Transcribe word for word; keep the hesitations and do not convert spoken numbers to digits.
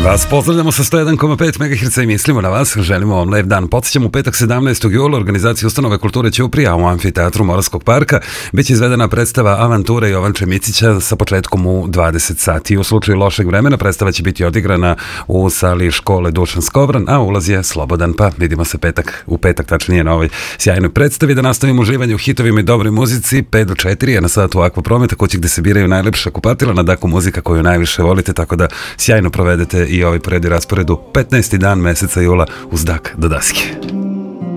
vas pozdravljamo sa sto jedan zarez pet megaherca i mislimo na vas, želimo vam lep dan. Podsjećamo, u petak sedamnaestog jula organizacija Ustanove kulture Ćuprija u amfiteatru Moravskog parka biće izvedena predstava Avanture Jovanče Micića sa početkom u dvadeset sati. U slučaju lošeg vremena predstava će biti odigrana u sali škole Dušan Skovran, a ulaz je slobodan, pa vidimo se petak, u petak tačnije na ovoj sjajnoj predstavi. Da nastavimo uživanje u hitovima i dobroj muzici. pet do četiri je na satu Akva Prometa, kući gde se biraju najlepša kupatila na daku muzika koju najviše volite, tako da sjajno provedete i ovaj pored i rasporedu petnaesti dan meseca jula uz dak do daske.